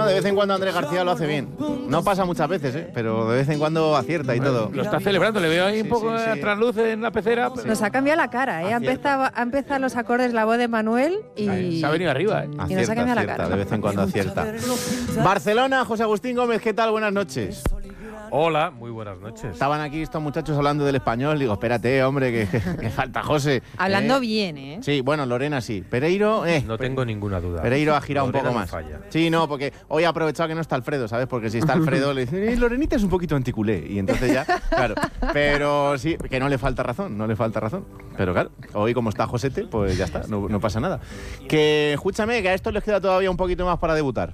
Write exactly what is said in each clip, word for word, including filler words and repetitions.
de vez en cuando Andrés García lo hace bien. No pasa muchas veces, ¿eh? Pero de vez en cuando acierta y bueno, todo. Lo está celebrando, le veo ahí un sí, poco sí, sí. a trasluz en la pecera. Pero... Nos ha cambiado la cara, ¿eh? Ha empezado, ha empezado los acordes la voz de Manuel y... Se ha venido arriba, ¿eh? Acierta, y nos ha cambiado acierta, la cara. de vez en cuando acierta. Barcelona, José Agustín Gómez, ¿qué tal? Buenas noches. Hola, muy buenas noches. Estaban aquí estos muchachos hablando del español. Digo, espérate, hombre, que, que, que falta José. Hablando ¿Eh? bien, ¿eh? Sí, bueno, Lorena sí. Pereiro, eh. No tengo ninguna duda. Pereiro ha girado Lorena un poco no más. falla. Sí, no, porque hoy ha aprovechado que no está Alfredo, ¿sabes? Porque si está Alfredo le dice, eh, Lorenita es un poquito anticulé. Y entonces ya, claro. Pero sí, que no le falta razón, no le falta razón. Pero claro, hoy como está Josete, pues ya está, no, no pasa nada. Que, escúchame, que a estos les queda todavía un poquito más para debutar.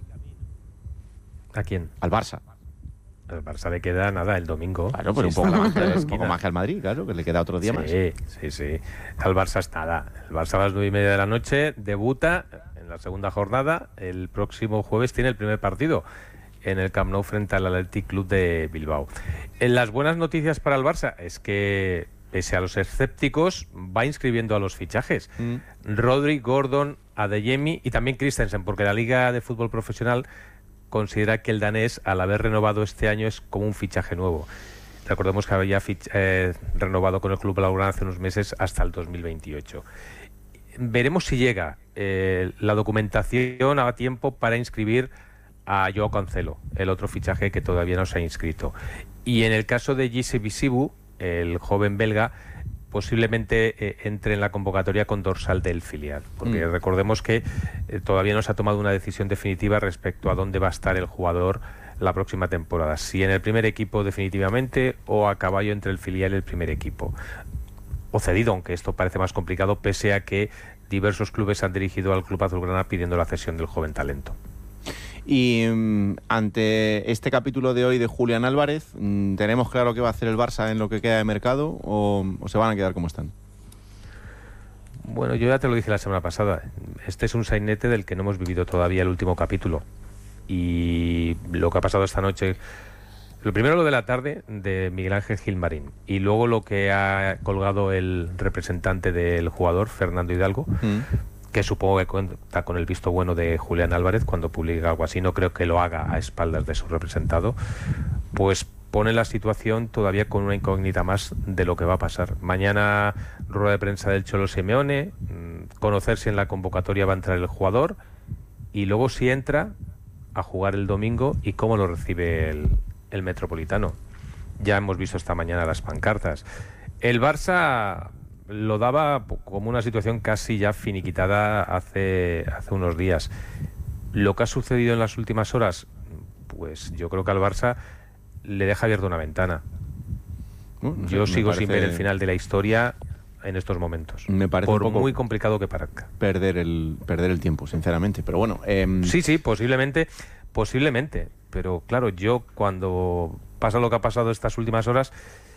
¿A quién? Al Barça. Al Barça le queda nada el domingo. Claro, pero un Sí, poco, está más, a la un esquina. poco más que al Madrid, claro, que le queda otro día sí, más. Sí, sí. Al Barça es nada. El Barça a las nueve y media de la noche debuta en la segunda jornada. El próximo jueves tiene el primer partido en el Camp Nou frente al Athletic Club de Bilbao. En las buenas noticias para el Barça es que, pese a los escépticos, va inscribiendo a los fichajes. Mm. Rodri, Gordon, Adeyemi y también Christensen, porque la Liga de Fútbol Profesional considera que el danés, al haber renovado este año, es como un fichaje nuevo. Recordemos que había fich- eh, renovado con el club blaugrana hace unos meses hasta el dos mil veintiocho. Veremos si llega eh, la documentación a tiempo para inscribir a Joao Cancelo, el otro fichaje que todavía no se ha inscrito. Y en el caso de Gise Bisibu, el joven belga, posiblemente eh, entre en la convocatoria con dorsal del filial, porque mm. recordemos que eh, todavía no se ha tomado una decisión definitiva respecto a dónde va a estar el jugador la próxima temporada, si en el primer equipo definitivamente o a caballo entre el filial y el primer equipo, o cedido, aunque esto parece más complicado, pese a que diversos clubes han dirigido al club azulgrana pidiendo la cesión del joven talento. Y um, ante este capítulo de hoy de Julián Álvarez, um, ¿tenemos claro qué va a hacer el Barça en lo que queda de mercado o, o se van a quedar como están? Bueno, yo ya te lo dije la semana pasada. Este es un sainete del que no hemos vivido todavía el último capítulo. Y lo que ha pasado esta noche... Lo primero lo de la tarde de Miguel Ángel Gilmarín y luego lo que ha colgado el representante del jugador, Fernando Hidalgo, mm. que supongo que cuenta con el visto bueno de Julián Álvarez cuando publica algo así, no creo que lo haga a espaldas de su representado, pues pone la situación todavía con una incógnita más de lo que va a pasar. Mañana rueda de prensa del Cholo Simeone, conocer si en la convocatoria va a entrar el jugador y luego si entra a jugar el domingo y cómo lo recibe el, el Metropolitano. Ya hemos visto esta mañana las pancartas. El Barça lo daba como una situación casi ya finiquitada hace, hace unos días. Lo que ha sucedido en las últimas horas, pues yo creo que al Barça le deja abierta una ventana. Uh, no sé, yo sigo sin ver el final de la historia en estos momentos. Me parece por un poco muy complicado que parezca. Perder el, perder el tiempo, sinceramente. Pero bueno. Eh... Sí, sí, posiblemente, posiblemente. Pero claro, yo cuando pasa lo que ha pasado estas últimas horas,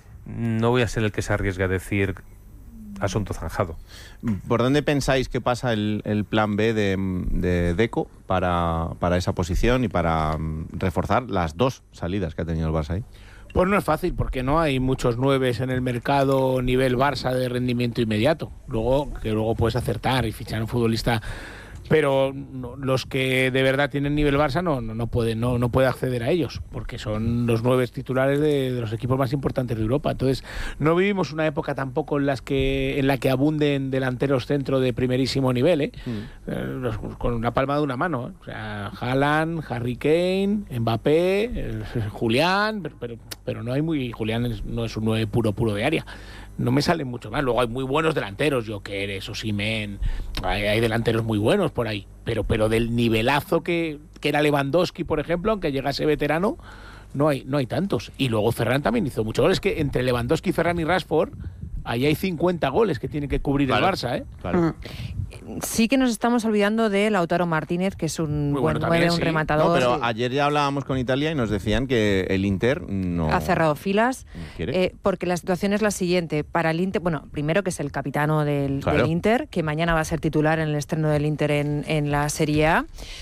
no voy a ser el que se arriesgue a decir asunto zanjado. ¿Por dónde pensáis que pasa el, el plan B de, de Deco para, para esa posición y para um, reforzar las dos salidas que ha tenido el Barça ahí? Pues no es fácil, porque no hay muchos nueves en el mercado nivel Barça de rendimiento inmediato. Luego, que luego puedes acertar y fichar un futbolista, pero no, los que de verdad tienen nivel Barça no, no, no pueden no, no puede acceder a ellos, porque son los nueves titulares de, de los equipos más importantes de Europa. Entonces, no vivimos una época tampoco en las que en la que abunden delanteros centro de primerísimo nivel, ¿eh? Mm. Eh, los, con una palma de una mano, ¿eh? O sea, Haaland, Harry Kane, Mbappé, eh, Julián, pero, pero, pero no hay muy... Julián es, no es un nueve puro puro de área. No me salen mucho más. Luego hay muy buenos delanteros, Jokeres, Osimhen, hay, hay delanteros muy buenos por ahí, pero pero del nivelazo que, que era Lewandowski, por ejemplo, aunque llegase veterano, no hay no hay tantos. Y luego Ferran también hizo muchos goles, que entre Lewandowski, Ferran y Rashford, ahí hay cincuenta goles que tiene que cubrir claro, el Barça, ¿eh? Claro. Sí que nos estamos olvidando de Lautaro Martínez, que es un muy buen bueno también, un sí. rematador. No, pero ayer ya hablábamos con Italia y nos decían que el Inter no... ha cerrado filas, eh, porque la situación es la siguiente. Para el Inter, bueno, primero que es el capitano del, claro. del Inter, que mañana va a ser titular en el estreno del Inter en, en la Serie A.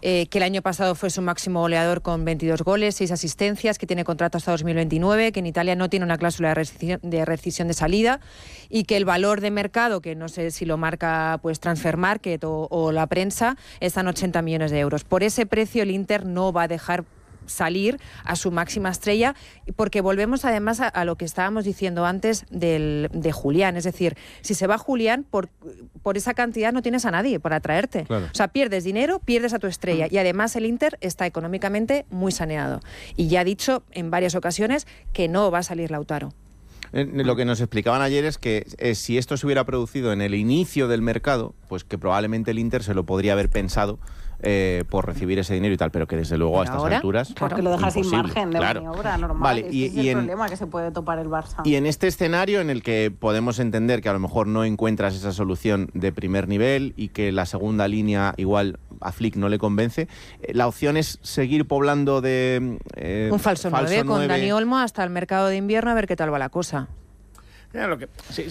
eh, que el año pasado fue su máximo goleador con veintidós goles, seis asistencias, que tiene contrato hasta dos mil veintinueve, que en Italia no tiene una cláusula de rescisión de, rescisión de salida y que el valor de mercado, que no sé si lo marca pues Transfermarkt o, o la prensa, están ochenta millones de euros. Por ese precio el Inter no va a dejar salir a su máxima estrella, porque volvemos además a, a lo que estábamos diciendo antes del, de Julián, es decir, si se va Julián, por, por esa cantidad no tienes a nadie para traerte. Claro. O sea, pierdes dinero, pierdes a tu estrella, y además el Inter está económicamente muy saneado, y ya ha dicho en varias ocasiones que no va a salir Lautaro. Lo que nos explicaban ayer es que eh, si esto se hubiera producido en el inicio del mercado, pues que probablemente el Inter se lo podría haber pensado eh, por recibir ese dinero y tal, pero que desde luego pero a estas ahora, alturas... Porque lo deja sin margen de claro. maniobra normal. Vale, este y, es y el en, problema que se puede topar el Barça. Y en este escenario en el que podemos entender que a lo mejor no encuentras esa solución de primer nivel y que la segunda línea igual a Flick no le convence, eh, la opción es seguir poblando de... Eh, Un falso, falso nueve con Dani Olmo hasta el mercado de invierno a ver qué tal va la cosa. Ya, lo que, sí,